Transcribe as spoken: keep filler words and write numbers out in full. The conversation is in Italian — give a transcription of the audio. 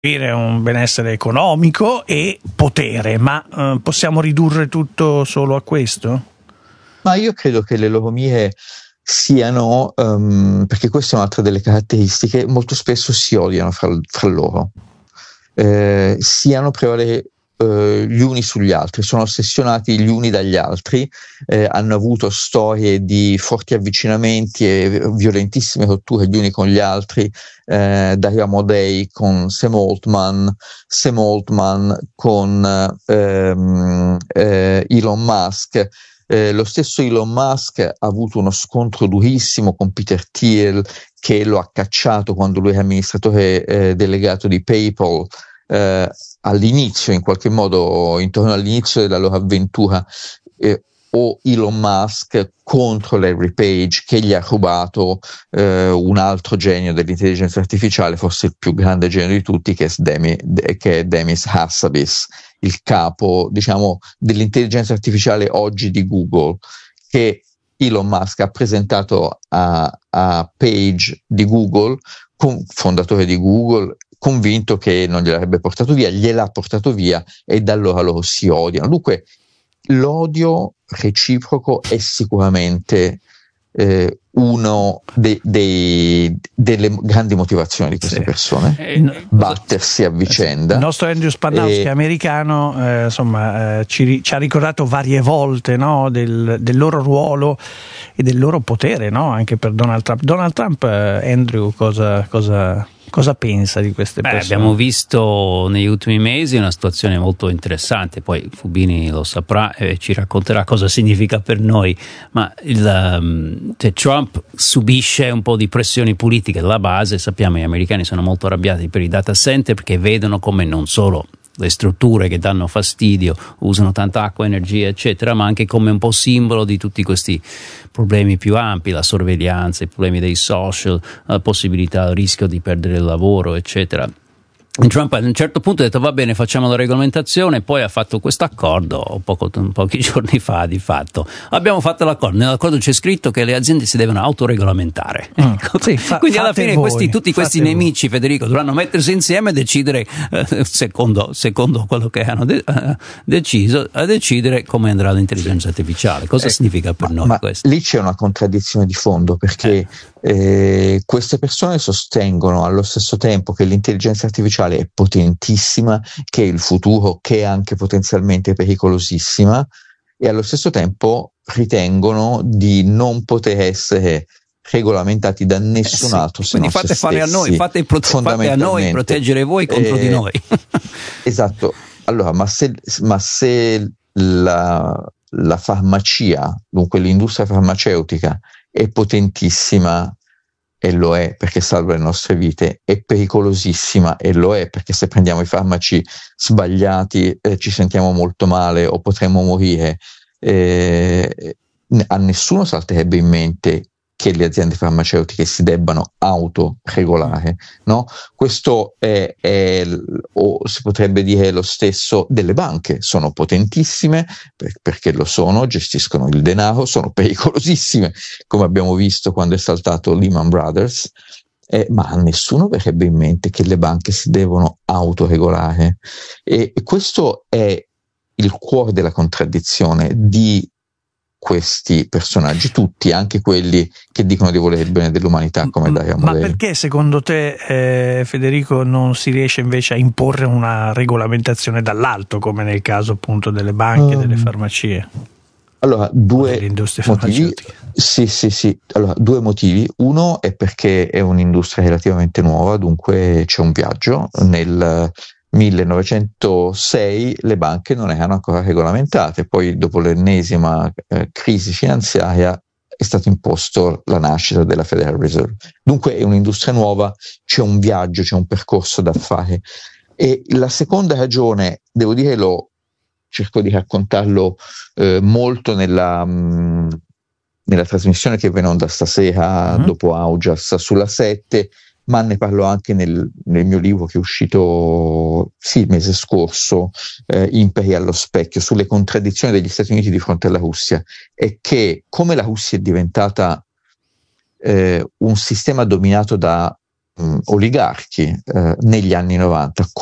un benessere economico e potere, ma eh, possiamo ridurre tutto solo a questo? Ma io credo che le loro mire siano, um, perché questa è un'altra delle caratteristiche, molto spesso si odiano fra, fra loro, eh, siano prevalere Uh, gli uni sugli altri, sono ossessionati gli uni dagli altri, eh, hanno avuto storie di forti avvicinamenti e violentissime rotture gli uni con gli altri, eh, Dario Amodei con Sam Altman, Sam Altman con ehm, eh, Elon Musk. Eh, lo stesso Elon Musk ha avuto uno scontro durissimo con Peter Thiel, che lo ha cacciato quando lui è amministratore eh, delegato di PayPal, eh, all'inizio, in qualche modo, intorno all'inizio della loro avventura, eh, o Elon Musk contro Larry Page, che gli ha rubato eh, un altro genio dell'intelligenza artificiale, forse il più grande genio di tutti, che è, Demi, che è Demis Hassabis, il capo, diciamo, dell'intelligenza artificiale oggi di Google, che Elon Musk ha presentato a, a Page di Google, con, fondatore di Google, convinto che non gliel'avrebbe portato via, gliel'ha portato via e da allora loro si odiano. Dunque l'odio reciproco è sicuramente eh, uno de, de, delle grandi motivazioni di queste sì. persone, eh, battersi a vicenda. Il nostro Andrew Spanowski, eh, americano, eh, insomma, eh, ci, ci ha ricordato varie volte, no, del, del loro ruolo e del loro potere, no, anche per Donald Trump. Donald Trump, eh, Andrew, cosa... cosa Cosa pensa di queste Beh, persone? Abbiamo visto negli ultimi mesi una situazione molto interessante, poi Fubini lo saprà e ci racconterà cosa significa per noi, ma il, um, cioè Trump subisce un po' di pressioni politiche dalla base. Sappiamo che gli americani sono molto arrabbiati per i data center perché vedono come non solo le strutture che danno fastidio, usano tanta acqua, energia eccetera, ma anche come un po' simbolo di tutti questi problemi più ampi, la sorveglianza, i problemi dei social, la possibilità, il rischio di perdere il lavoro eccetera. Trump a un certo punto ha detto va bene, facciamo la regolamentazione, poi ha fatto questo accordo poco, pochi giorni fa. Di fatto abbiamo fatto l'accordo, nell'accordo c'è scritto che le aziende si devono autoregolamentare, mm, sì, fa, quindi alla fine voi, questi, tutti questi nemici voi. Federico dovranno mettersi insieme e decidere eh, secondo, secondo quello che hanno de- eh, deciso, a decidere come andrà l'intelligenza artificiale. Cosa eh, significa per ma, noi ma questo? Lì c'è una contraddizione di fondo, perché eh. Eh, queste persone sostengono allo stesso tempo che l'intelligenza artificiale è potentissima, che è il futuro, che è anche potenzialmente pericolosissima, e allo stesso tempo ritengono di non poter essere regolamentati da nessun eh sì, altro se non fate se fare stessi, a noi, fate, prote- fate a noi proteggere voi contro eh, di noi. Esatto. Allora, ma se, ma se la, la farmacia, dunque l'industria farmaceutica, è potentissima, e lo è perché salva le nostre vite, è pericolosissima, e lo è perché se prendiamo i farmaci sbagliati eh, ci sentiamo molto male o potremmo morire, eh, a nessuno salterebbe in mente che le aziende farmaceutiche si debbano autoregolare, no? Questo è, è, o si potrebbe dire lo stesso delle banche. Sono potentissime per, perché lo sono, gestiscono il denaro, sono pericolosissime, come abbiamo visto quando è saltato Lehman Brothers, eh, ma a nessuno verrebbe in mente che le banche si devono autoregolare. E, e questo è il cuore della contraddizione di questi personaggi, tutti, anche quelli che dicono di voler il bene dell'umanità come Dario Amodei. Ma perché secondo te, eh, Federico, non si riesce invece a imporre una regolamentazione dall'alto, come nel caso appunto delle banche, um, delle farmacie? Allora, due motivi. Sì, sì, sì. Allora, due motivi. Uno è perché è un'industria relativamente nuova, dunque c'è un viaggio. Nel millenovecentosei le banche non erano ancora regolamentate, poi dopo l'ennesima eh, crisi finanziaria è stato imposto la nascita della Federal Reserve. Dunque è un'industria nuova, c'è un viaggio, c'è un percorso da fare. E la seconda ragione, devo dire, lo cerco di raccontarlo eh, molto nella, mh, nella trasmissione che viene onda stasera, mm-hmm. dopo Augias sulla sette, ma ne parlo anche nel, nel mio libro che è uscito sì, il mese scorso, eh, Imperi allo specchio, sulle contraddizioni degli Stati Uniti di fronte alla Russia, è che come la Russia è diventata eh, un sistema dominato da mh, oligarchi eh, negli anni novanta